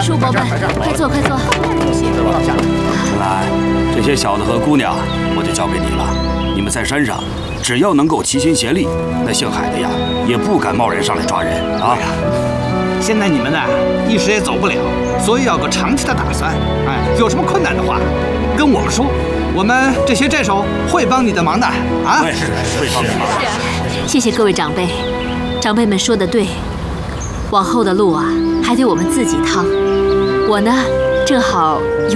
叔伯们，快坐，快坐。 春兰，这些小的和姑娘，我就交给你了。你们在山上，只要能够齐心协力，那姓海的呀，也不敢贸然上来抓人啊。 现在你们呢，一时也走不了，所以要个长期的打算。哎，有什么困难的话，跟我们说，我们这些寨手会帮你的忙的啊。 是会帮你忙。 谢谢各位长辈，长辈们说的对，往后的路啊，还得我们自己趟。我呢，正好